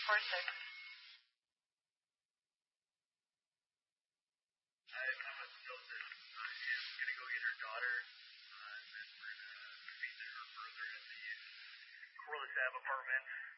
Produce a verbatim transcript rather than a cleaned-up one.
four six. I, I'm a note that uh, Anne's going to go get her daughter, uh, and then we're going to visit her further at the Corliss Ave apartment.